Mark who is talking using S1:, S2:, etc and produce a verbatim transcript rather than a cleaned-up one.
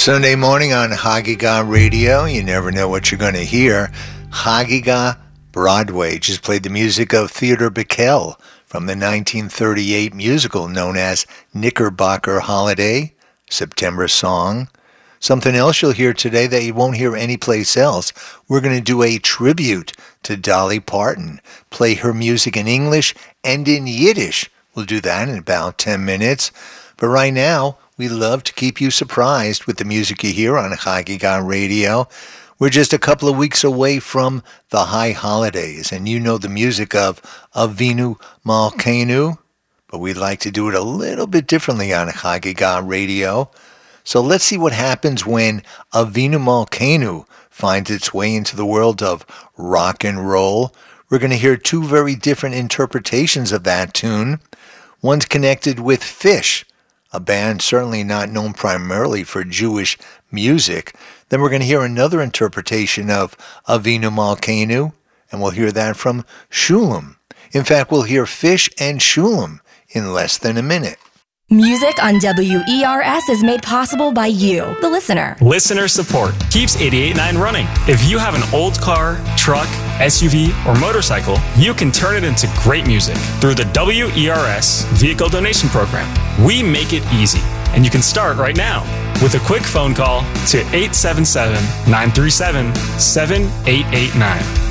S1: Sunday morning on Hagiga Radio. You never know what you're going to hear. Hagiga Broadway just played the music of Theodore Bikel from the nineteen thirty-eight musical known as Knickerbocker Holiday, September Song. Something else you'll hear today that you won't hear anyplace else. We're going to do a tribute to Dolly Parton, play her music in English and in Yiddish. We'll do that in about ten minutes. But right now, we love to keep you surprised with the music you hear on Hagiga Radio. We're just a couple of weeks away from the high holidays, and you know the music of Avinu Malkeinu, but we'd like to do it a little bit differently on Hagiga Radio. So let's see what happens when Avinu Malkeinu finds its way into the world of rock and roll. We're going to hear two very different interpretations of that tune. One's connected with Fish, a band certainly not known primarily for Jewish music. Then we're going to hear another interpretation of Avinu Malkeinu, and we'll hear that from Shulam. In fact, we'll hear Fish and Shulam in less than a minute.
S2: Music on W E R S is made possible by you, the listener.
S3: Listener support keeps eighty-eight point nine running. If you have an old car, truck, S U V, or motorcycle, you can turn it into great music through the W E R S Vehicle Donation Program. We make it easy, and you can start right now with a quick phone call to eight seven seven, nine three seven, seven eight eight nine.